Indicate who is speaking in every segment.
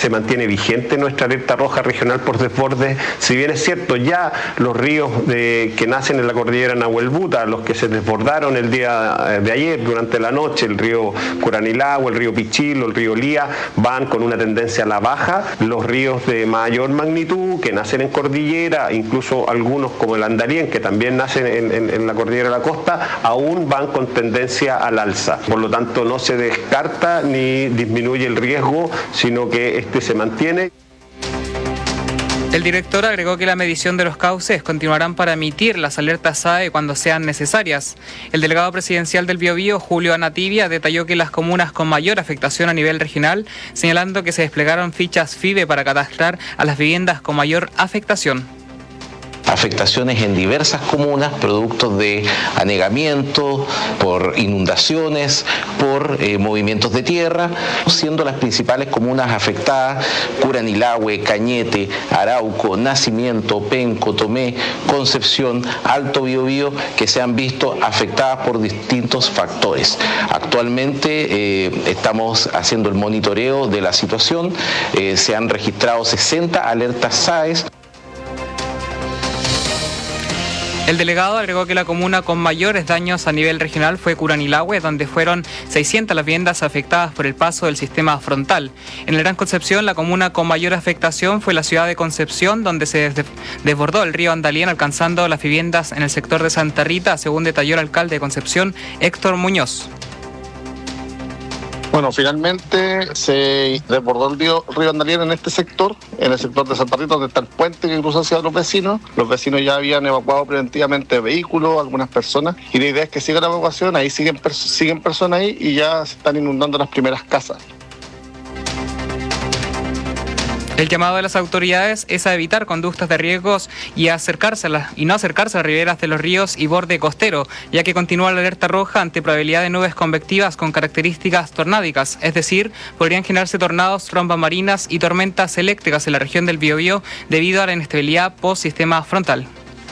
Speaker 1: se mantiene vigente nuestra alerta roja regional por desbordes. Si bien es cierto, ya los ríos que nacen en la cordillera Nahuelbuta, los que se desbordaron el día de ayer durante la noche, el río Curanilagua, el río Pichilo, el río Lía, van con una tendencia a la baja. Los ríos de mayor magnitud que nacen en cordillera, incluso algunos como el Andarién, que también nacen en la cordillera de la costa, aún van con tendencia al alza. Por lo tanto, no se descarta ni disminuye el riesgo, sino que este se mantiene.
Speaker 2: El director agregó que la medición de los cauces continuarán para emitir las alertas SAE cuando sean necesarias. El delegado presidencial del Biobío, Julio Anativia, detalló que las comunas con mayor afectación a nivel regional, señalando que se desplegaron fichas FIBE para catastrar a las viviendas con mayor afectación.
Speaker 3: Afectaciones en diversas comunas, productos de anegamiento, por inundaciones, por movimientos de tierra, siendo las principales comunas afectadas Curanilahue, Cañete, Arauco, Nacimiento, Penco, Tomé, Concepción, Alto Biobío, que se han visto afectadas por distintos factores. Actualmente estamos haciendo el monitoreo de la situación, se han registrado 60 alertas SAES.
Speaker 2: El delegado agregó que la comuna con mayores daños a nivel regional fue Curanilahue, donde fueron 600 las viviendas afectadas por el paso del sistema frontal. En el Gran Concepción, la comuna con mayor afectación fue la ciudad de Concepción, donde se desbordó el río Andalién, alcanzando las viviendas en el sector de Santa Rita, según detalló el alcalde de Concepción, Héctor Muñoz.
Speaker 4: Bueno, finalmente se desbordó el río Andalién en este sector, en el sector de Santa Rita, donde está el puente que cruza hacia los vecinos. Los vecinos ya habían evacuado preventivamente vehículos, algunas personas, y la idea es que siga la evacuación, ahí siguen personas ahí y ya se están inundando las primeras casas.
Speaker 2: El llamado de las autoridades es a evitar conductas de riesgos y no acercarse a las riberas de los ríos y borde costero, ya que continúa la alerta roja ante probabilidad de nubes convectivas con características tornádicas, es decir, podrían generarse tornados, trombas marinas y tormentas eléctricas en la región del Biobío debido a la inestabilidad post-sistema frontal.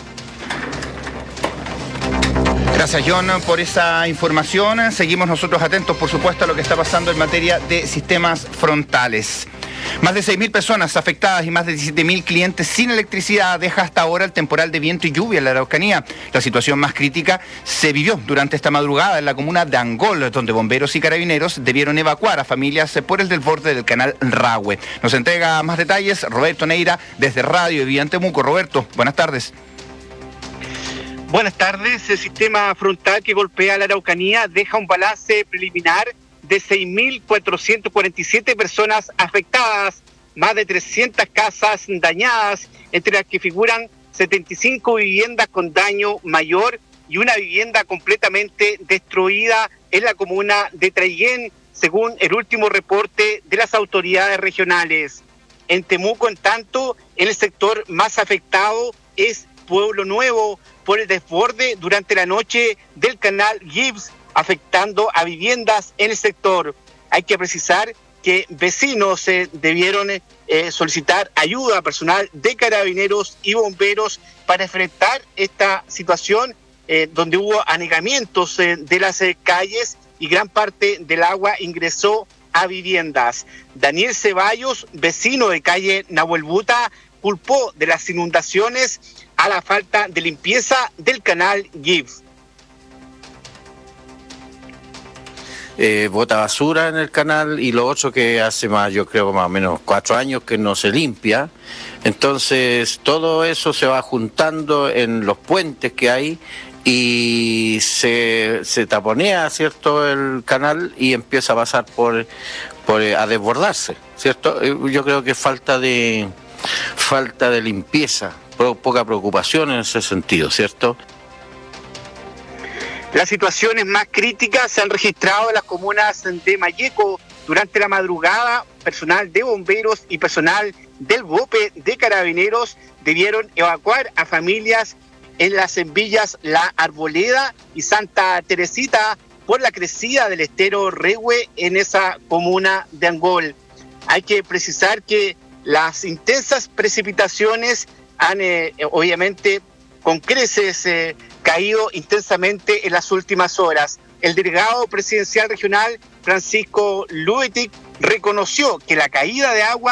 Speaker 5: Gracias, John, por esa información. Seguimos nosotros atentos, por supuesto, a lo que está pasando en materia de sistemas frontales. Más de 6.000 personas afectadas y más de 17.000 clientes sin electricidad deja hasta ahora el temporal de viento y lluvia en la Araucanía. La situación más crítica se vivió durante esta madrugada en la comuna de Angol, donde bomberos y carabineros debieron evacuar a familias por el desborde del canal Rahue. Nos entrega más detalles Roberto Neira desde Radio Vía en Temuco. Roberto, buenas tardes.
Speaker 6: Buenas tardes. El sistema frontal que golpea la Araucanía deja un balance preliminar de 6.447 personas afectadas, más de 300 casas dañadas, entre las que figuran 75 viviendas con daño mayor y una vivienda completamente destruida en la comuna de Traiguén, según el último reporte de las autoridades regionales. En Temuco, en tanto, en el sector más afectado es Pueblo Nuevo por el desborde durante la noche del canal Gibbs, afectando a viviendas en el sector. Hay que precisar que vecinos debieron solicitar ayuda a personal de carabineros y bomberos para enfrentar esta situación donde hubo anegamientos de las calles y gran parte del agua ingresó a viviendas. Daniel Ceballos, vecino de calle Nahuelbuta, culpó de las inundaciones a la falta de limpieza del canal Gibbs.
Speaker 7: Bota basura en el canal y lo otro que hace yo creo más o menos 4 años que no se limpia. Entonces todo eso se va juntando en los puentes que hay y se taponea, ¿cierto?, el canal y empieza a pasar a desbordarse, ¿cierto? Yo creo que falta de limpieza, poca preocupación en ese sentido, ¿cierto?
Speaker 6: Las situaciones más críticas se han registrado en las comunas de Mayeco. Durante la madrugada, personal de bomberos y personal del BOPE de carabineros debieron evacuar a familias en las villas La Arboleda y Santa Teresita por la crecida del estero Rahue en esa comuna de Angol. Hay que precisar que las intensas precipitaciones han obviamente con creces caído intensamente en las últimas horas. El delegado presidencial regional Francisco Luetic reconoció que la caída de agua